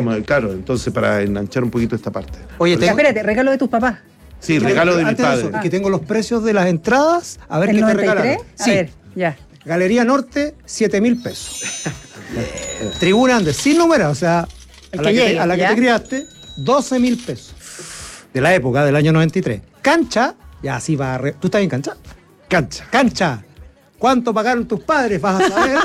claro, entonces para enganchar un poquito esta parte. Oye, Espérate, regalo de tus papás. Sí, regalo de mi antes padre. eso, que tengo los precios de las entradas, a ver ¿El qué te 93? regalan. A ver, ya. Galería Norte, 7.000 pesos. Tribuna Andes, sin número, o sea, El a que llegue, la que ¿ya? te criaste, 12.000 pesos. De la época, del año 93. Cancha, ya así va. ¿Tú estás en cancha? Cancha. Cancha. ¿Cuánto pagaron tus padres? Vas a saber.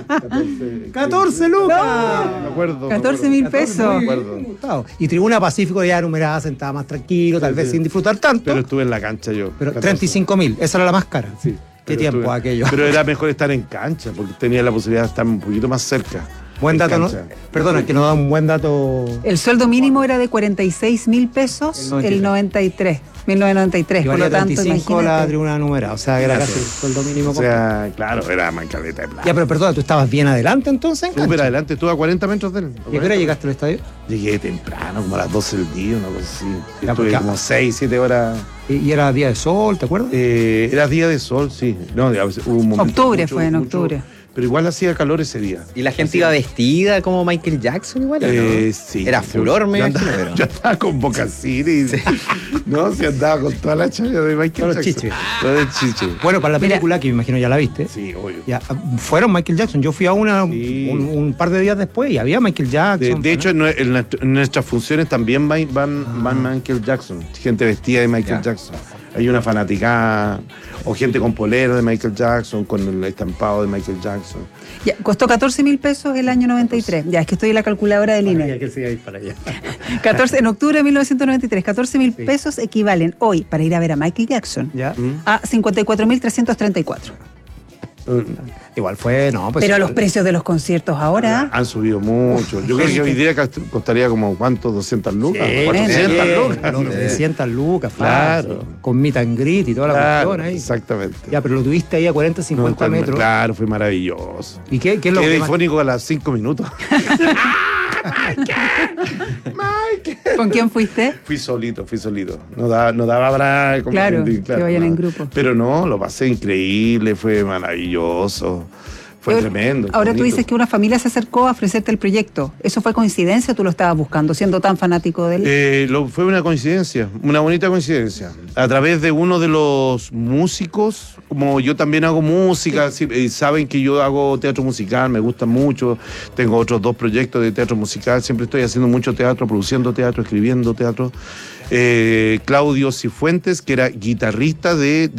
14 lucas. Me acuerdo. 14.000 pesos. Me acuerdo. Y Tribuna Pacífico ya numerada, sentada más tranquilo, tal vez sin disfrutar tanto. Pero estuve en la cancha yo. Pero 14. 35.000, esa era la más cara. Sí. ¿Qué pero tiempo estuve- aquello? Pero era mejor estar en cancha, porque tenía la posibilidad de estar un poquito más cerca. Buen En dato, ¿no? cancha. Perdona, que nos da un buen dato. El sueldo mínimo era de 46.000 pesos el 93, 1993. Y Por valía lo tanto, 35 la imagínate. tribuna numerada, o sea, era casi el sueldo mínimo. O sea, claro, era más caleta de plata. Ya, pero perdona, ¿tú estabas bien adelante entonces en Súper cancha? adelante, estuve a 40 metros de él. ¿Y a qué hora llegaste al estadio? Llegué temprano, como a las 12 del día, una cosa así. Ya, Estuve porque- como 6, 7 horas. Y era día de sol, ¿te acuerdas? Era día de sol, sí. No, hubo un momento Octubre fue, en octubre. Pero igual hacía calor ese día. ¿Y la gente iba vestida como Michael Jackson igual? ¿o no? Sí. Era furor, me yo imagino, andaba, pero- yo andaba con bocasines. No, se andaba con toda la chaya de Michael Todo el Jackson. chiche. Todo el chiche. Bueno, para la Mira. película, que me imagino ya la viste. Sí, obvio. Ya, fueron Michael Jackson. Yo fui a una Sí. un par de días después y había Michael Jackson. De hecho, en nuestras funciones también van Michael Jackson. Gente vestida de Michael Ya. Jackson. Hay una fanática o gente con polera de Michael Jackson, con el estampado de Michael Jackson. Ya, costó 14.000 pesos el año 93. Ya, es que estoy en la calculadora del INE. que siga ahí para allá. 14, en octubre de 1993, 14.000 pesos equivalen hoy, para ir a ver a Michael Jackson, ¿Ya? a 54.334. Igual fue, no, pues. Pero a los igual. precios de los conciertos ahora, Han subido mucho. Yo creo que hoy día costaría como, ¿cuánto? ¿200 lucas? Sí, 400 sí, lucas. los ¿no? 300 lucas, Claro. fácil, con meet and greet y toda la Claro, cuestión ahí. exactamente. Ya, pero lo tuviste ahí a 40, 50 No, metros. Claro, fue maravilloso. ¿Y qué es lo Quedé que más- difónico a las 5 minutos. ¿con quién fuiste? Fui solito. No daba para Claro, compartir, que vayan en grupo. Pero no, lo pasé increíble, fue maravilloso. Fue tremendo. Ahora tú bonito. dices que una familia se acercó a ofrecerte el proyecto. ¿Eso fue coincidencia o tú lo estabas buscando, siendo tan fanático de él? Fue una coincidencia, una bonita coincidencia. A través de uno de los músicos, como yo también hago música, saben que yo hago teatro musical, me gusta mucho. Tengo otros 2 proyectos de teatro musical, siempre estoy haciendo mucho teatro, produciendo teatro, escribiendo teatro. Claudio Cifuentes, que era guitarrista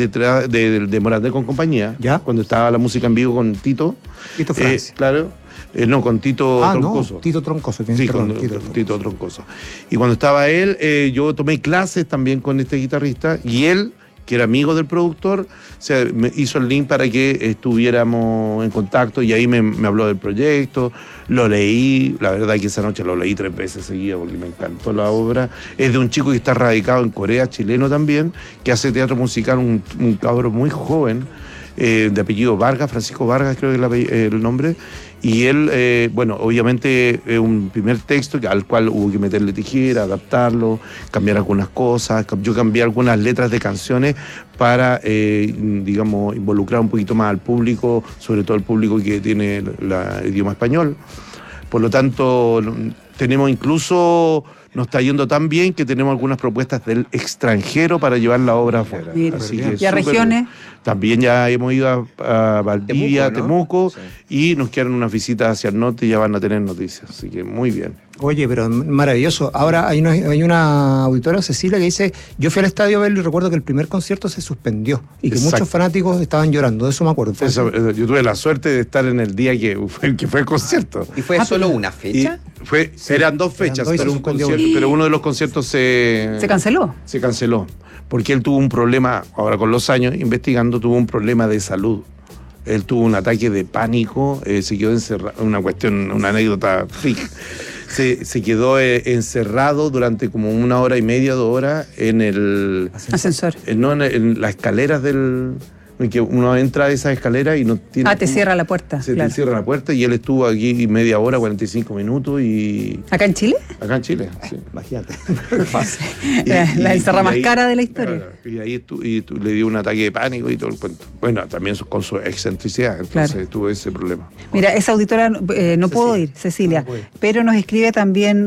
de Morandé con compañía, ¿Ya? cuando estaba la música en vivo con Tito. Tito Francia. Claro. No, con Tito Troncoso. No, Tito Troncoso. Sí, perdón, con Tito Tito Troncoso. Y cuando estaba él, yo tomé clases también con este guitarrista y él, que era amigo del productor, me hizo el link para que estuviéramos en contacto y ahí me habló del proyecto, lo leí, la verdad que esa noche lo leí 3 veces seguidas porque me encantó la obra. Es de un chico que está radicado en Corea, chileno también, que hace teatro musical, un cabro muy joven, de apellido Vargas, Francisco Vargas creo que es el nombre. Y él, bueno, obviamente es un primer texto al cual hubo que meterle tijera, adaptarlo, cambiar algunas cosas. Yo cambié algunas letras de canciones para, digamos, involucrar un poquito más al público, sobre todo el público que tiene el idioma español. Por lo tanto, tenemos incluso, nos está yendo tan bien que tenemos algunas propuestas del extranjero para llevar la obra afuera. Mira. Así ¿Y que a súper regiones? bien. También ya hemos ido a Valdivia, Temuco, ¿no? Temuco, y nos quedan unas visitas hacia el norte y ya van a tener noticias. Así que muy bien. Oye, pero maravilloso. Ahora hay una auditora, Cecilia, que dice, yo fui al estadio a verlo y recuerdo que el primer concierto se suspendió y que Exacto. muchos fanáticos estaban llorando, de eso me acuerdo. Yo tuve la suerte de estar en el día que fue el concierto. ¿Y fue solo una Y fecha? eran 2 fechas, dos y se pero, suspendió pero uno de los conciertos ¿Se canceló? se canceló. Porque él tuvo un problema, ahora con los años investigando, tuvo un problema de salud. Él tuvo un ataque de pánico, se quedó encerrado, una anécdota freak. Se quedó encerrado durante como 1 hora y media, 2 horas en el Ascensor. en las escaleras en que uno entra a esa escalera y no tiene. Te cierra la puerta. Se claro. te cierra la puerta y él estuvo aquí media hora, 45 minutos y. ¿Acá en Chile? Acá en Chile, sí. Imagínate. La encerra más ahí- cara de la historia. Claro, y ahí le dio un ataque de pánico y todo el cuento. Bueno, también con su excentricidad, entonces Claro. tuvo ese problema. Mira, esa auditora no pudo ir, Cecilia, No puede. pero nos escribe también